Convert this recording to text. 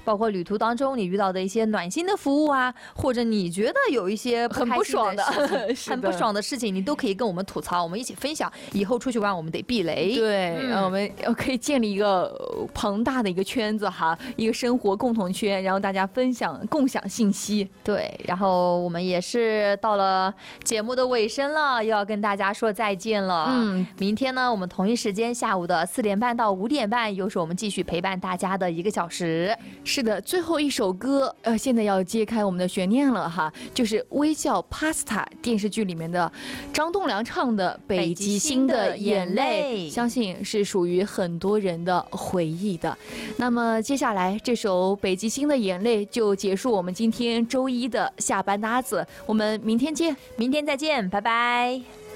包括旅途当中你遇到的一些暖心的服务啊，或者你觉得有一些很不爽的很不爽的事情，你都可以跟我们吐槽，我们一起分享。以后出去玩我们得避雷。 对，我们可以建立一个庞大的一个圈子哈，一个生活共同圈，然后大家分享共享信息。 对，然后我们也是到了节目的尾声了，又要跟大家说再见了。明天呢，我们同一时间下午的4点半到5点半，又是我们继续陪伴大家的1个小时。 是的，最后一首歌，现在要揭开我们的悬念了哈，就是《微笑 Pasta》电视剧里面的张栋梁唱的《北极星的眼泪》，相信是属于很多人的回忆的。那么接下来这首《北极星的眼泪》就结束我们今天周一的下班搭子，我们明天见， 明天再见，拜拜。